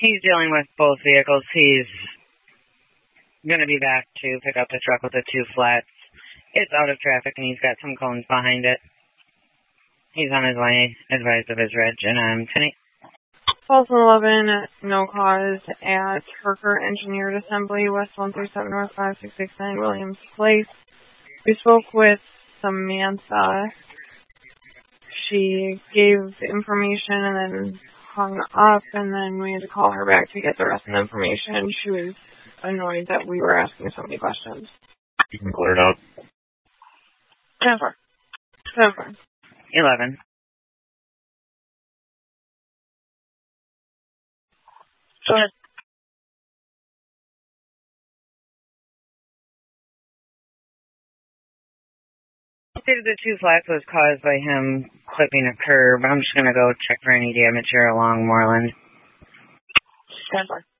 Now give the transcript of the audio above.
He's dealing with both vehicles. He's going to be back to pick up the truck with the 2 flats. It's out of traffic, and he's got some cones behind it. He's on his way, advised of his ridge, and I'm 10-8. False 11, no cause at Herker Engineered Assembly, West 137 North 5669 Williams Place. We spoke with Samantha. She gave information and then hung up, and then we had to call her back to get the rest of the information. She was annoyed that we were asking so many questions. You can clear it out. 10-4. 10-4. 11. Go ahead. The 2 flats was caused by him clipping a curb. I'm just going to go check for any damage here along Moreland. 10-4.